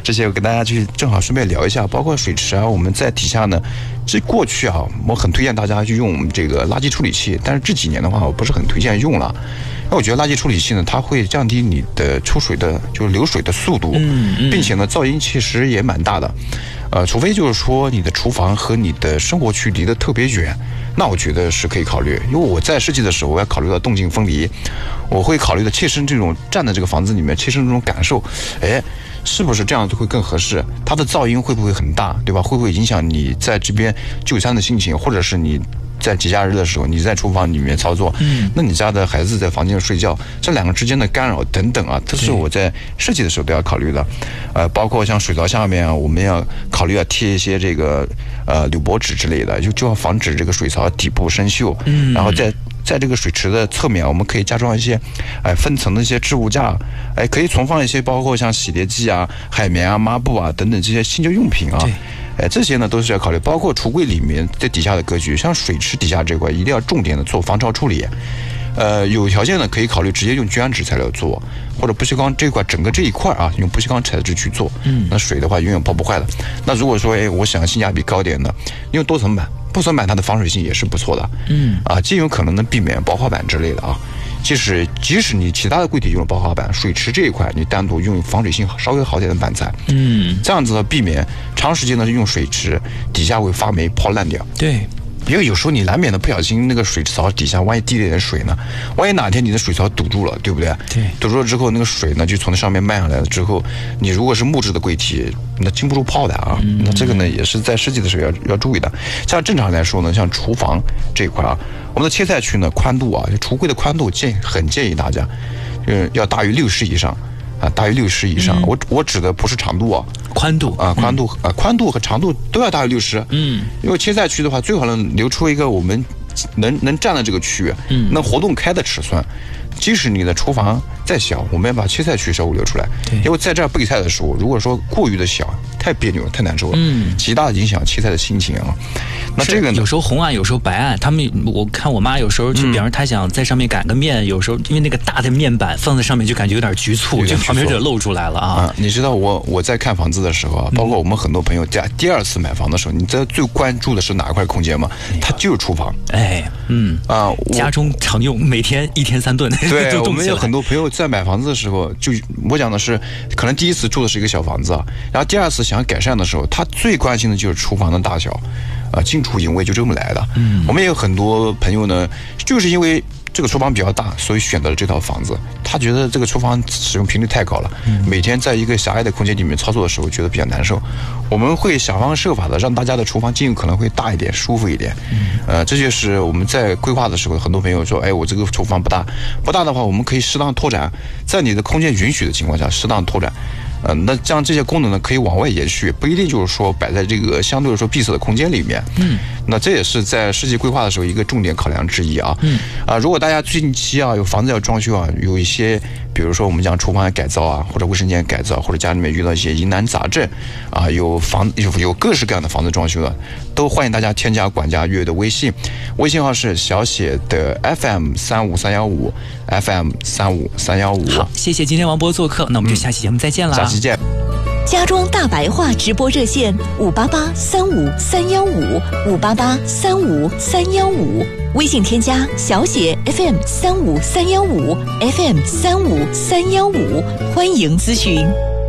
这些我跟大家去正好顺便聊一下，包括水池啊，我们在底下呢，这过去啊，我很推荐大家去用这个垃圾处理器，但是这几年的话，我不是很推荐用了。那我觉得垃圾处理器呢，它会降低你的出水的，就是流水的速度，并且呢，噪音其实也蛮大的。除非就是说你的厨房和你的生活区离得特别远，那我觉得是可以考虑。因为我在设计的时候，我要考虑到动静分离，我会考虑到切身这种站在这个房子里面切身这种感受，是不是这样会更合适？它的噪音会不会很大，对吧？会不会影响你在这边就餐的心情，或者是你在节假日的时候，你在厨房里面操作，那你家的孩子在房间睡觉，这两个之间的干扰等等啊，都是我在设计的时候都要考虑的。包括像水槽下面啊，我们要考虑要贴一些这个铝箔纸之类的，就要防止这个水槽底部生锈。然后在这个水池的侧面，我们可以加装一些分层的一些置物架，可以存放一些包括像洗涤剂啊、海绵啊、抹布啊等等这些清洁用品啊。这些呢都是要考虑，包括橱柜里面在底下的格局，像水池底下这块一定要重点的做防潮处理。有条件呢可以考虑直接用聚氨酯材料做，或者不锈钢这块整个这一块啊，用不锈钢材质去做。那水的话永远泡不坏的。那如果说我想性价比高点的，用多层板，多层板它的防水性也是不错的。尽有可能的避免薄化板之类的啊。即使你其他的柜体用了薄化板，水池这一块你单独用防水性稍微好点的板材，这样子呢避免长时间的用水池底下会发霉泡烂掉。 对。 因为有时候你难免的不小心那个水槽底下万一滴了点水呢，万一哪天你的水槽堵住了，对不对？ 对， 堵住了之后，那个水呢就从那上面漫下来了之后，你如果是木质的柜体，那经不住泡的啊。那这个呢也是在设计的时候要注意的。像正常来说呢，像厨房这一块啊，我们的切菜区呢宽度啊，橱柜的宽度很建议大家，要大于60以上。大于60以上，我指的不是长度啊， 宽度啊， 宽度和长度都要大于60。因为切菜区的话，最好能留出一个我们能站的这个区域，能活动开的尺寸。即使你的厨房再小，我们要把切菜区稍微留出来，因为在这儿备菜的时候，如果说过于的小，太别扭了，太难受了，极大的影响切菜的心情啊。那这个呢， 有时候红案，有时候白案。我看我妈有时候就，比方说她想在上面擀个面，有时候因为那个大的面板放在上面就感觉有点局促，就旁边就露出来了啊。 你知道我在看房子的时候啊，包括我们很多朋友在第二次买房的时候，你知道最关注的是哪块空间吗？它就是厨房。 家中常用，每天1天3顿。 对，我们有很多朋友在买房子的时候，我讲的是，可能第一次住的是一个小房子啊，然后第二次想要改善的时候，他最关心的就是厨房的大小，进出营卫就这么来的。我们也有很多朋友呢，就是因为这个厨房比较大，所以选择了这套房子。他觉得这个厨房使用频率太高了，每天在一个狭隘的空间里面操作的时候，觉得比较难受。我们会想方设法的让大家的厨房尽有可能会大一点，舒服一点。这就是我们在规划的时候，很多朋友说，我这个厨房不大的话，我们可以适当拓展，在你的空间允许的情况下，适当拓展。那这样这些功能呢可以往外延续，不一定就是说摆在这个相对来说闭塞的空间里面。那这也是在设计规划的时候一个重点考量之一啊。如果大家最近期啊有房子要装修啊，有一些比如说我们讲厨房改造啊，或者卫生间改造，或者家里面遇到一些疑难杂症啊，有各式各样的房子装修的，都欢迎大家添加管家乐的微信号是小写的 FM35315 FM35315。 好，谢谢今天王博做客，那我们就下期节目再见了。 下期见。 家装大白话直播热线588-35315 588-35315，微信添加小写 FM35315 FM35315，欢迎咨询。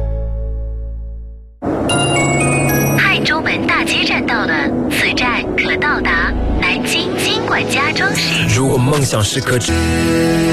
汉中门大街站到了，此站可到达南京金管家装饰。 如果梦想是颗